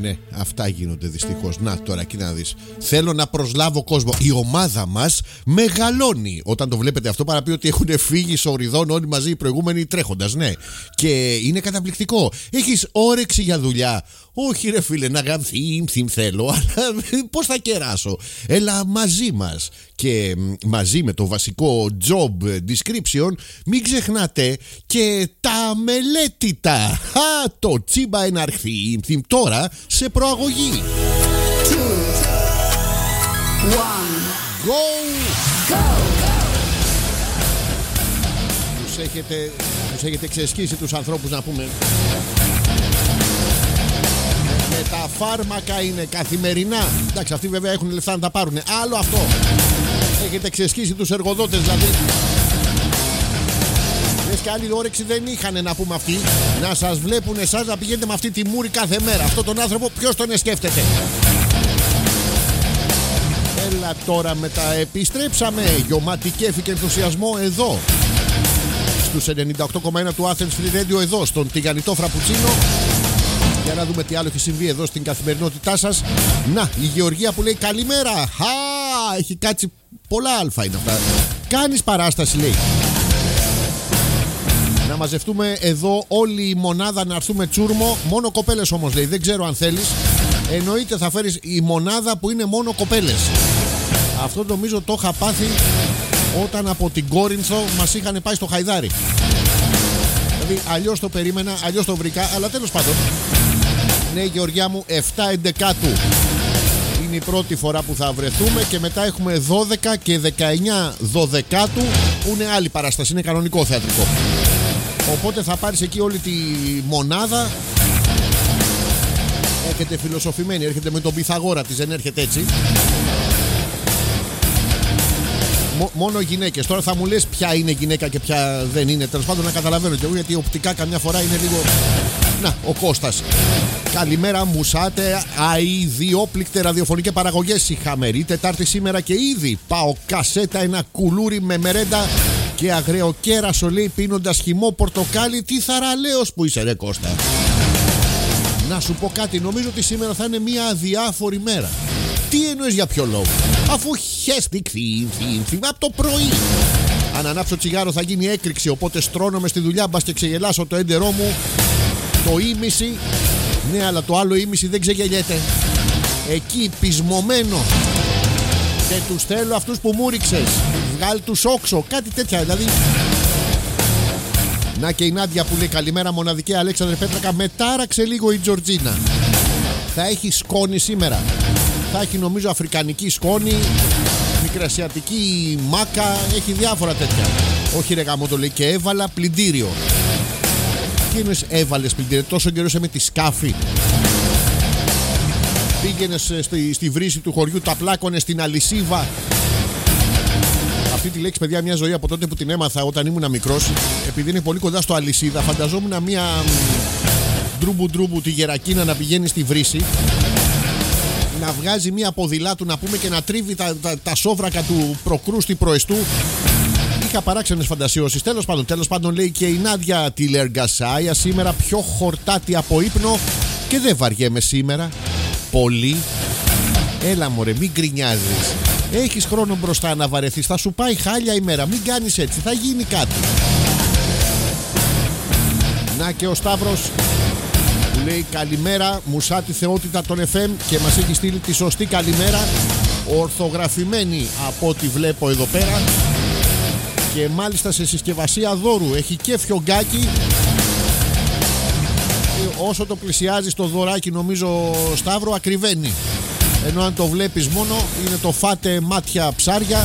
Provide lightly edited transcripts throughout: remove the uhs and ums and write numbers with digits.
Ναι, αυτά γίνονται δυστυχώς. Να τώρα, εκεί να δεις. Θέλω να προσλάβω κόσμο. Η ομάδα μας μεγαλώνει. Όταν το βλέπετε αυτό, παραπεί ότι έχουν φύγει σοριδών όλοι μαζί οι προηγούμενοι τρέχοντας. Ναι, και είναι καταπληκτικό. Έχεις όρεξη για δουλειά? Όχι ρε φίλε, να θύμ θέλω, αλλά πώς θα κεράσω? Έλα μαζί μας. Και μαζί με το βασικό job description, μην ξεχνάτε και τα μελέτητα. Το τσίμπα εναρχθεί τώρα σε προαγωγή. 2, 1, Go! go! Τους έχετε ξεσκίσει τους ανθρώπους, να πούμε. Με τα φάρμακα είναι καθημερινά. Εντάξει, αυτοί βέβαια έχουν λεφτά να τα πάρουν. Άλλο αυτό. Έχετε ξεσκίσει τους εργοδότες δηλαδή. Λες και άλλη όρεξη δεν είχαν, να πούμε, αυτοί. Να σας βλέπουν εσάς να πηγαίνετε με αυτή τη μούρη κάθε μέρα. Αυτό τον άνθρωπο ποιος τον σκέφτεται? Έλα τώρα μετά, επιστρέψαμε. Γιωμάτι κέφι και ενθουσιασμό εδώ στους 98,1 του Athens Free Radio, εδώ στον τηγανιτό Φραπουτσίνο. Για να δούμε τι άλλο έχει συμβεί εδώ στην καθημερινότητά σας. Να, η Γεωργία που λέει καλημέρα. Έχει κάτσει πολλά αλφα είναι αυτά. Κάνεις παράσταση, λέει. Να μαζευτούμε εδώ όλη η μονάδα να έρθουμε τσούρμο. Μόνο κοπέλες όμως, λέει. Δεν ξέρω αν θέλεις. Εννοείται θα φέρεις η μονάδα που είναι μόνο κοπέλες. Αυτό νομίζω το είχα πάθει όταν από την Κόρινθο μας είχαν πάει στο Χαϊδάρι. Δηλαδή αλλιώς το περίμενα, αλλιώς το βρήκα, αλλά τέλος πάντων. Ναι, Γεωργιά μου, 7/11 είναι η πρώτη φορά που θα βρεθούμε και μετά έχουμε 12 και 19/12 που είναι άλλη παράσταση, είναι κανονικό θεατρικό. Οπότε θα πάρεις εκεί όλη τη μονάδα. Έρχεται φιλοσοφημένη, έρχεται με τον Πυθαγόρα της, δεν έρχεται έτσι. Μόνο γυναίκες. Τώρα θα μου λες ποια είναι γυναίκα και ποια δεν είναι. Τέλος πάντων να καταλαβαίνω και εγώ, γιατί οπτικά καμιά φορά είναι λίγο. Να, ο Κώστας. Καλημέρα, μουσάτε. Αηδιόπληκτε ραδιοφωνικές παραγωγές. Η χαμερή Τετάρτη σήμερα και ήδη πάω κασέτα ένα κουλούρι με μερέντα και αγραίο κέρασο, λέει, πίνοντας χυμό πορτοκάλι. Τι θαραλέος που είσαι, ρε Κώστα. Να σου πω κάτι, νομίζω ότι σήμερα θα είναι μια αδιάφορη μέρα. Τι εννοείς, για ποιο λόγο? Αφού χέστηκ από το πρωί. Αν ανάψω τσιγάρο θα γίνει έκρηξη, οπότε στρώνομαι στη δουλειά, μπας και ξεγελάσω το έντερό μου. Το ήμιση. Ναι, αλλά το άλλο ήμιση δεν ξεγελιέται. Εκεί πεισμωμένο. Και τους θέλω αυτούς που μου ρίξες. Βγάλ τους όξο, κάτι τέτοια δηλαδή. Να και η Νάντια που λέει καλημέρα, μοναδική Αλέξανδρε Πέτρακα. Μετάραξε λίγο η Τζορτζίνα. Θα έχει σκόνη σήμερα. Θα έχει νομίζω αφρικανική σκόνη, μικρασιατική μάκα, έχει διάφορα τέτοια. Όχι ρε γάμο, το λέει, και έβαλα πλυντήριο. Τι εννοείς έβαλες πλυντήριο? Τόσο καιρό είσαι με τη σκάφη. Πήγαινες στη βρύση του χωριού, τα πλάκωνες στην αλυσίβα. Αυτή τη λέξη, παιδιά, μια ζωή από τότε που την έμαθα όταν ήμουν μικρός. Επειδή είναι πολύ κοντά στο αλυσίδα, φανταζόμουν μια ντρούμπου τη γερακίνα να πηγαίνει στη βρύση, να βγάζει μία ποδηλάτου, να πούμε, και να τρίβει τα σόβρακα του προκρούστη προεστού. Είχα παράξενες φαντασιώσεις. Τέλος πάντων, λέει και η Νάντια τηλεργασάια σήμερα, πιο χορτάτη από ύπνο και δεν βαριέμαι σήμερα πολύ. Έλα μωρέ, μην γκρινιάζεις. Έχεις χρόνο μπροστά να βαρεθείς. Θα σου πάει χάλια η μέρα. Μην κάνεις έτσι, θα γίνει κάτι. Να και ο Σταύρος που λέει καλημέρα, μουσά τη θεότητα των FM και μας έχει στείλει τη σωστή καλημέρα, ορθογραφημένη από ό,τι βλέπω εδώ πέρα, και μάλιστα σε συσκευασία δώρου. Έχει και φιωγκάκι. Όσο το πλησιάζεις το δωράκι, νομίζω, Σταύρο, ακριβένει. Ενώ αν το βλέπεις μόνο είναι το φάτε μάτια ψάρια.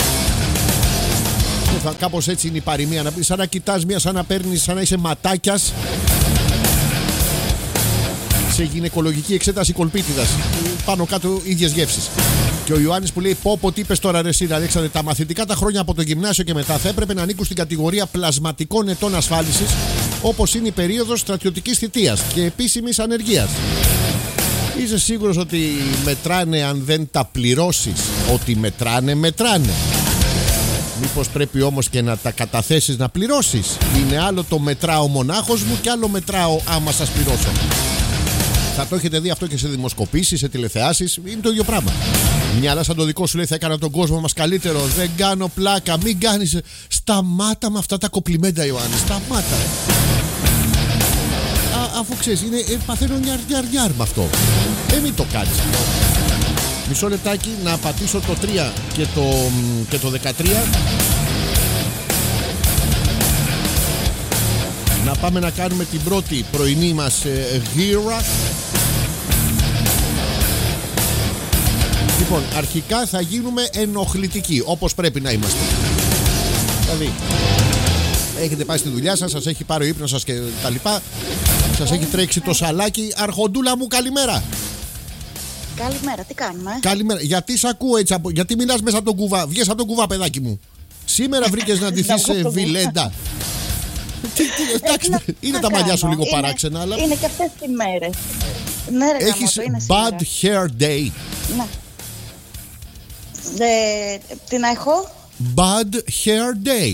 Κάπως έτσι είναι η παροιμία. Σαν να κοιτάς μία, σαν να παίρνεις, σαν να είσαι ματάκιας σε γυναικολογική εξέταση κολπίτιδας. Πάνω κάτω ίδιες γεύσεις. Και ο Ιωάννης που λέει πω τι είπες τώρα, ρε εσύ, Αλέξανδρε, τα μαθητικά τα χρόνια από το γυμνάσιο και μετά θα έπρεπε να ανήκουν στην κατηγορία πλασματικών ετών ασφάλισης, όπως είναι η περίοδος στρατιωτικής θητείας και επίσημης ανεργίας. Είσαι σίγουρος ότι μετράνε αν δεν τα πληρώσεις? Ότι μετράνε. Μήπως πρέπει όμως και να τα καταθέσεις να πληρώσεις? Είναι άλλο το μετράω μονάχος μου και άλλο μετράω άμα σας πληρώσω. Θα το έχετε δει αυτό και σε δημοσκοπήσεις, σε τηλεθεάσεις. Είναι το ίδιο πράγμα. Μια άλλα σαν το δικό σου λέει: θα έκανα τον κόσμο μας καλύτερο. Δεν κάνω πλάκα. Μην κάνεις. Σταμάτα με αυτά τα κοπλιμέντα, Ιωάννη. Σταμάτα. Αφού ξέρεις, παθαίνω νιαρ με αυτό. Μην το κάνεις αυτό. Μισό λεπτάκι να πατήσω το 3 και το 13. Να πάμε να κάνουμε την πρώτη πρωινή μας γύρα. Λοιπόν, αρχικά θα γίνουμε ενοχλητικοί, όπως πρέπει να είμαστε. Δηλαδή, έχετε πάει στη δουλειά σας, σας έχει πάρει ο ύπνος σας και τα λοιπά. Σας έχει τρέξει το σαλάκι. Αρχοντούλα μου, καλημέρα. Καλημέρα, τι κάνουμε? Καλημέρα. Γιατί σ' ακούω έτσι, γιατί μιλάς μέσα από τον κουβά? Βγες από τον κουβά, παιδάκι μου. Σήμερα βρήκες να ντυθείς βιλέντα? Εντάξει, είναι τα μαλλιά σου λίγο παράξενα, αλλά. Είναι και αυτές οι μέρες. Ναι, ρε, έχεις είναι bad hair day. Ναι. Τι να έχω? Bad hair day.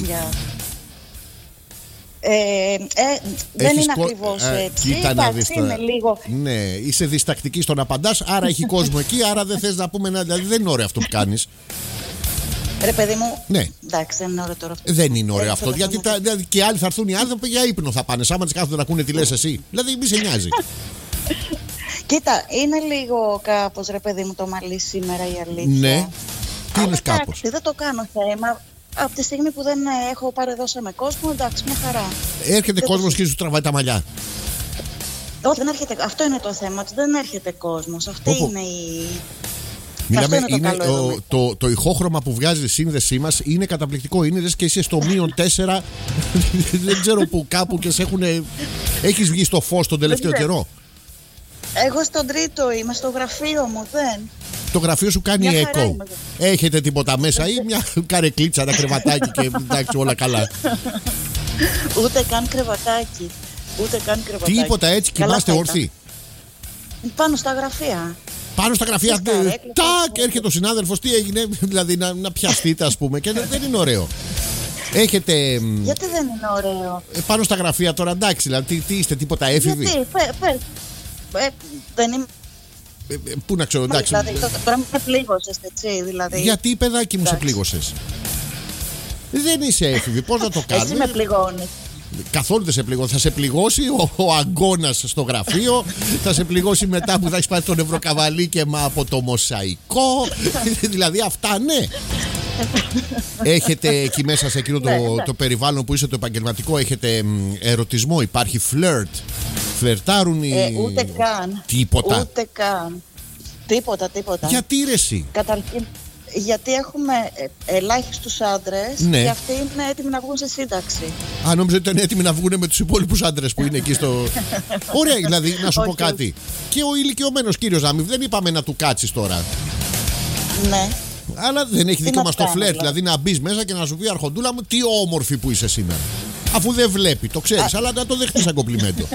Δεν είναι ακριβώς έτσι. Κοίτα να δεις είναι λίγο. Ναι, είσαι διστακτική στο να απαντάς. Άρα έχει κόσμο εκεί. Άρα δεν θες να πούμε. Δηλαδή δεν είναι ωραίο αυτό που κάνεις. Ρε παιδί μου, ναι. Εντάξει, δεν είναι ωραίο τώρα αυτό. Δεν είναι ωραίο αυτό. Γιατί και άλλοι θα έρθουν οι άνθρωποι για ύπνο θα πάνε. Άμα τις κάθονται να ακούνε τι λες εσύ. Δηλαδή μη σε νοιάζει. Κοίτα, είναι λίγο κάπως, ρε παιδί μου, το μαλλί σήμερα, η αλήθεια. Ναι. Τι είναι κάπως? Δεν το κάνω θέμα. Από τη στιγμή που δεν έχω παρεδώσει με κόσμο, εντάξει, μια χαρά. Έρχεται κόσμος και σου τραβάει τα μαλλιά. Όχι, δεν έρχεται. Αυτό είναι το θέμα. Δεν έρχεται κόσμος. Αυτή είναι η. Μιλάμε, το ηχόχρωμα που βγάζει η σύνδεσή μας είναι καταπληκτικό. Είναι λες και είσαι στο -4. Δεν ξέρω που κάπου και σε έχουν. Έχεις βγει στο φως τον τελευταίο καιρό? Εγώ στον τρίτο είμαι, στο γραφείο μου, δεν. Το γραφείο σου κάνει echo. Έχετε τίποτα μέσα ή μια καρεκλίτσα, ένα κρεβατάκι και εντάξει, όλα καλά? Ούτε καν κρεβατάκι. Τίποτα, έτσι κοιμάστε όρθιοι? Πάνω στα γραφεία. Πάνω στα γραφεία, τάκ, έρχεται ο συνάδελφος, τι έγινε, δηλαδή να πιαστείτε ας πούμε και δεν είναι ωραίο. Έχετε. Γιατί δεν είναι ωραίο? Πάνω στα γραφεία τώρα, εντάξει, δηλαδή τι είστε, τίποτα έφηβοι? Γιατί, δεν είμαι. Πού να ξέρω, εντάξει. Δηλαδή, τώρα με πλήγωσες, έτσι, δηλαδή. Γιατί, παιδάκι μου, σε πλήγωσες? Δεν είσαι έφηβη, πώς να το κάνεις? Εσύ με πληγώνεις. Καθόλου δεν σε πληγώνει. Θα σε πληγώσει ο αγκώνας στο γραφείο. Θα σε πληγώσει μετά που θα έχεις πάρει το νευροκαβαλίκεμα από το μοσαϊκό. Δηλαδή αυτά, ναι. Έχετε εκεί μέσα σε εκείνο το περιβάλλον που είσαι το επαγγελματικό, έχετε ερωτισμό, υπάρχει φλερτ? Φλερτάρουν οι. Ούτε καν. Τίποτα. Ούτε καν. Τίποτα. Γιατί ρε εσύ? Καταρχήν, γιατί έχουμε ελάχιστους άντρες, ναι. Και αυτοί είναι έτοιμοι να βγουν σε σύνταξη. Νόμιζα ότι ήταν έτοιμοι να βγουν με τους υπόλοιπους άντρες που είναι εκεί στο. Ωραία, δηλαδή να σου πω κάτι. Και ο ηλικιωμένος κύριος Ζάμι, δεν είπαμε να του κάτσεις τώρα. Ναι. Αλλά δεν έχει δικαίωμα στο φλερτ, δηλαδή να μπει μέσα και να σου πει αρχοντούλα μου, τι όμορφη που είσαι σήμερα. Αφού δεν βλέπει, το ξέρεις, αλλά να το δεχτείς σαν κομπλιμέντο.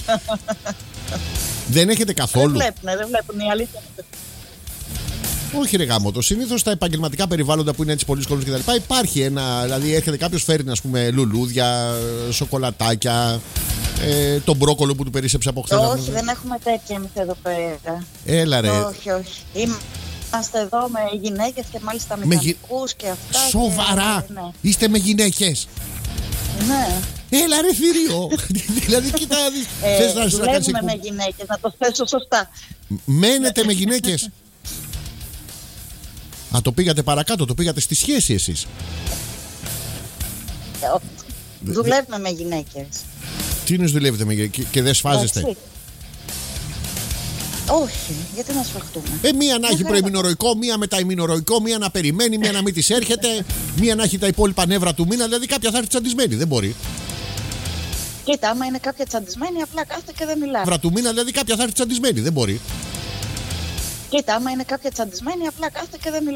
Δεν έχετε καθόλου? Δεν βλέπουν, η αλήθεια είναι. Όχι ρε γάμο, το συνήθως στα επαγγελματικά περιβάλλοντα που είναι έτσι πολλοί κόσμος κτλ. Υπάρχει ένα, δηλαδή έρχεται κάποιος, φέρνει ας πούμε λουλούδια, σοκολατάκια, τον μπρόκολο που του περίσσεψε από χθες. Όχι, δεν έχουμε τέτοια εμείς εδώ πέρα. Έλα ρε. Όχι. Είμαστε εδώ με γυναίκες και μάλιστα μηχανικούς και αυτά. Σοβαρά? Και, ναι. Είστε με γυναίκες? Ναι. Έλα ρε θηρίο. Δηλαδή κοίτα να δεις. Δουλεύουμε με γυναίκες, να το θέσω σωστά. Μένετε με γυναίκες? Το πήγατε παρακάτω, το πήγατε στη σχέση εσείς? Δουλεύουμε με γυναίκες. Τι είναι δουλεύετε με γυναίκες και δεν σφάζεστε? Όχι, γιατί να σφαχτούμε? Μία να έχει προημινορροϊκό, μία μεταημινορροϊκό, μία να περιμένει, μία να μην της έρχεται, μία να έχει τα υπόλοιπα νεύρα του μήνα. Δηλαδή κάποια θα έρθει τσαντισμένη, δεν μπορεί. Κοίτα, άμα είναι κάποια τσαντισμένη, απλά κάθεται και δεν μιλάει. Νεύρα του μήνα, δηλαδή κάποια θα έρθει τσαντισμένη, δεν μπορεί. Κοίτα, άμα είναι κάποια τσαντισμένη, απλά κάθεται και δεν μιλάει.